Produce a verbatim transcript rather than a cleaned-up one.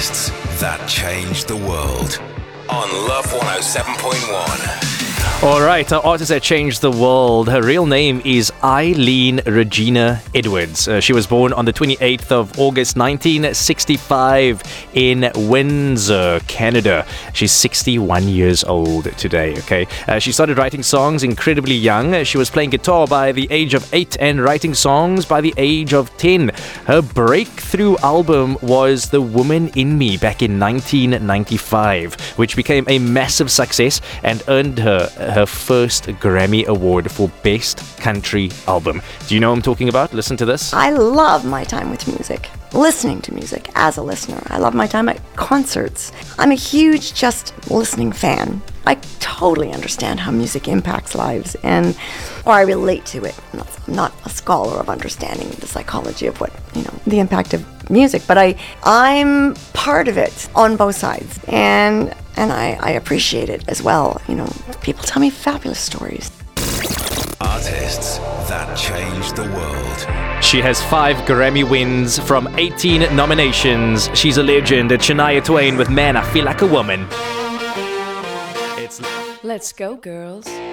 Artists that changed the world on Love one oh seven point one. All right, our artist that changed the world. Her real name is Eileen Regina Edwards. Uh, she was born on the twenty-eighth of August nineteen sixty-five in Windsor, Canada. She's sixty-one years old today, okay? Uh, she started writing songs incredibly young. She was playing guitar by the age of eight and writing songs by the age of ten. Her breakthrough album was The Woman in Me back in nineteen ninety-five, which became a massive success and earned her her first Grammy Award for Best Country Album. Do you know what I'm talking about? Listen to this. I love my time with music, listening to music as a listener. I love my time at concerts. I'm a huge just listening fan. I totally understand how music impacts lives, and or I relate to it. I'm not, I'm not a scholar of understanding the psychology of what, you know, the impact of music, but I, I'm part of it on both sides, and and I, I appreciate it as well. You know, people tell me fabulous stories. Artists that changed the world. She has five Grammy wins from eighteen nominations. She's a legend. Shania Twain with Man, I Feel Like a Woman. It's Let's go, girls.